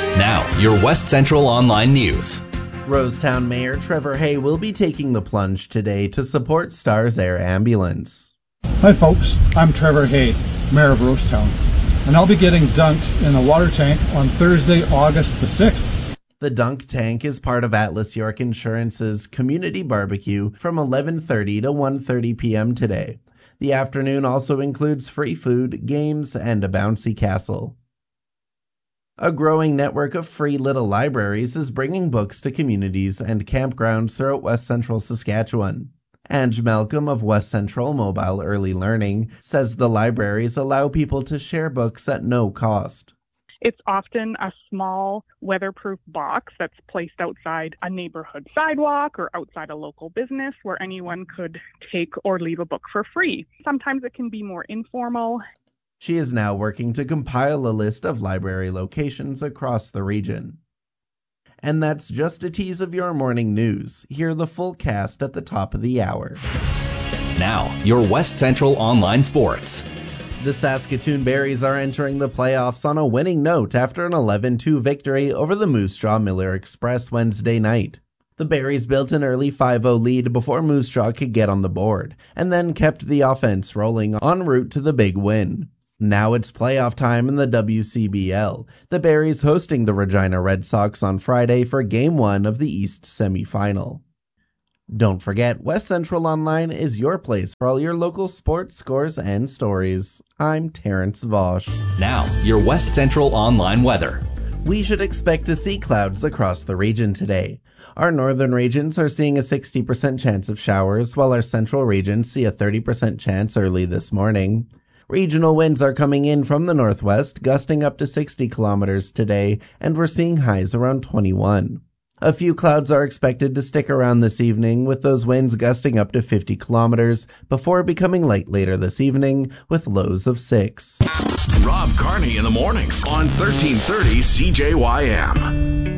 Now, your West Central Online News. Rosetown Mayor Trevor Hay will be taking the plunge today to support Stars Air Ambulance. Hi folks, I'm Trevor Hay, Mayor of Rosetown, and I'll be getting dunked in a water tank on Thursday, August the 6th. The dunk tank is part of Atlas York Insurance's community barbecue from 11:30 to 1:30 p.m. today. The afternoon also includes free food, games, and a bouncy castle. A growing network of free little libraries is bringing books to communities and campgrounds throughout West Central Saskatchewan. Ange Malcolm of West Central Mobile Early Learning says the libraries allow people to share books at no cost. It's often a small weatherproof box that's placed outside a neighborhood sidewalk or outside a local business where anyone could take or leave a book for free. Sometimes it can be more informal. She is now working to compile a list of library locations across the region. And that's just a tease of your morning news. Hear the full cast at the top of the hour. Now, your West Central Online Sports. The Saskatoon Berries are entering the playoffs on a winning note after an 11-2 victory over the Moose Jaw Miller Express Wednesday night. The Berries built an early 5-0 lead before Moose Jaw could get on the board, and then kept the offense rolling en route to the big win. Now it's playoff time in the WCBL, the Berries hosting the Regina Red Sox on Friday for Game 1 of the East semifinal. Don't forget, West Central Online is your place for all your local sports, scores, and stories. I'm Terrence Vosch. Now, your West Central Online weather. We should expect to see clouds across the region today. Our northern regions are seeing a 60% chance of showers, while our central regions see a 30% chance early this morning. Regional winds are coming in from the northwest, gusting up to 60 kilometers today, and we're seeing highs around 21. A few clouds are expected to stick around this evening, with those winds gusting up to 50 kilometers before becoming light later this evening with lows of 6. Rob Carney in the morning on 1330 CJYM.